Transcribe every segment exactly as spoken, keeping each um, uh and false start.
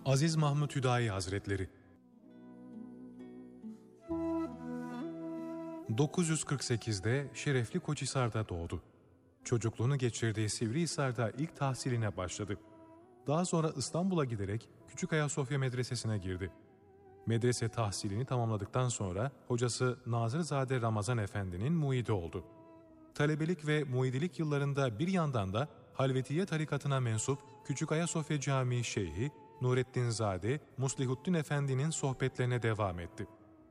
Aziz Mahmud Hüdayi Hazretleri dokuz yüz kırk sekizde Şerefli Koçhisar'da doğdu. Çocukluğunu geçirdiği Sivrihisar'da ilk tahsiline başladı. Daha sonra İstanbul'a giderek Küçük Ayasofya Medresesi'ne girdi. Medrese tahsilini tamamladıktan sonra hocası Nazırzade Ramazan Efendi'nin muidi oldu. Talebelik ve muidilik yıllarında bir yandan da Halvetiye tarikatına mensup Küçük Ayasofya Camii Şeyhi Nurettinzade Muslihuddin Efendi'nin sohbetlerine devam etti.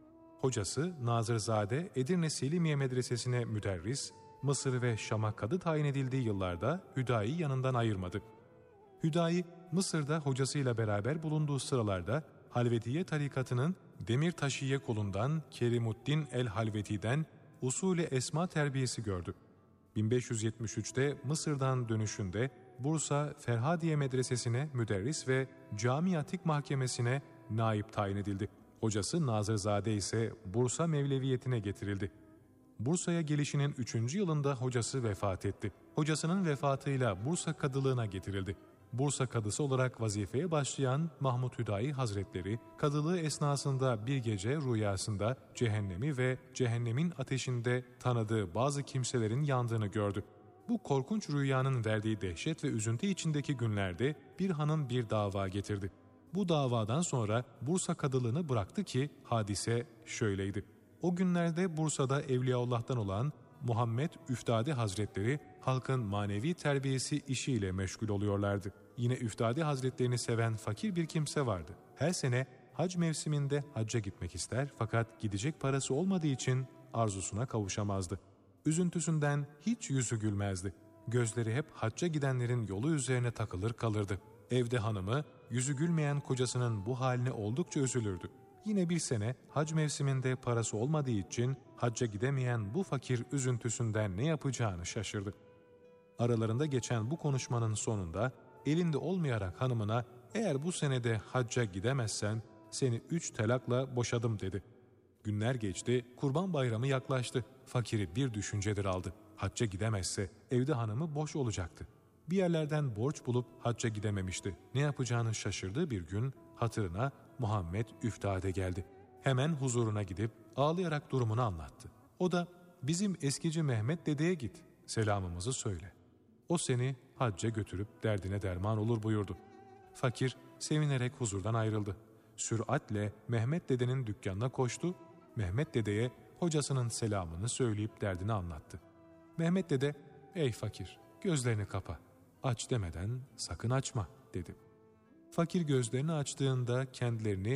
Hocası Nazırzade Edirne Selimiye Medresesi'ne müderris, Mısır ve Şam'a kadı tayin edildiği yıllarda Hüdayi yanından ayırmadı. Hüdayi, Mısır'da hocasıyla beraber bulunduğu sıralarda Halvetiye tarikatının Demirtaşiye kolundan Kerimuddin el-Halveti'den usulü esma terbiyesi gördü. bin beş yüz yetmiş üçte Mısır'dan dönüşünde Bursa Ferhadiye Medresesi'ne müderris ve Cami Atik Mahkemesi'ne naip tayin edildi. Hocası Nazırzade ise Bursa Mevleviyetine getirildi. Bursa'ya gelişinin üçüncü yılında hocası vefat etti. Hocasının vefatıyla Bursa kadılığına getirildi. Bursa kadısı olarak vazifeye başlayan Mahmud Hüdayi Hazretleri, kadılığı esnasında bir gece rüyasında cehennemi ve cehennemin ateşinde tanıdığı bazı kimselerin yandığını gördü. Bu korkunç rüyanın verdiği dehşet ve üzüntü içindeki günlerde bir hanım bir dava getirdi. Bu davadan sonra Bursa kadılığını bıraktı ki hadise şöyleydi. O günlerde Bursa'da Evliyaullah'tan olan Muhammed Üftade Hazretleri halkın manevi terbiyesi işiyle meşgul oluyorlardı. Yine Üftade Hazretlerini seven fakir bir kimse vardı. Her sene hac mevsiminde hacca gitmek ister fakat gidecek parası olmadığı için arzusuna kavuşamazdı. Üzüntüsünden hiç yüzü gülmezdi. Gözleri hep hacca gidenlerin yolu üzerine takılır kalırdı. Evde hanımı yüzü gülmeyen kocasının bu haline oldukça üzülürdü. Yine bir sene hac mevsiminde parası olmadığı için hacca gidemeyen bu fakir üzüntüsünden ne yapacağını şaşırdı. Aralarında geçen bu konuşmanın sonunda elinde olmayarak hanımına "Eğer bu senede hacca gidemezsen seni üç telakla boşadım" dedi. Günler geçti, Kurban Bayramı yaklaştı. Fakiri bir düşüncedir aldı. Hacca gidemezse evde hanımı boş olacaktı. Bir yerlerden borç bulup hacca gidememişti. Ne yapacağını şaşırdığı bir gün hatırına Muhammed Üftade geldi. Hemen huzuruna gidip ağlayarak durumunu anlattı. O da "Bizim eskici Mehmet dedeye git, selamımızı söyle. O seni hacca götürüp derdine derman olur" buyurdu. Fakir sevinerek huzurdan ayrıldı. Süratle Mehmet dedenin dükkanına koştu. Mehmet dedeye hocasının selamını söyleyip derdini anlattı. Mehmet dede "Ey fakir, gözlerini kapa. Aç demeden sakın açma" dedi. Fakir gözlerini açtığında kendilerini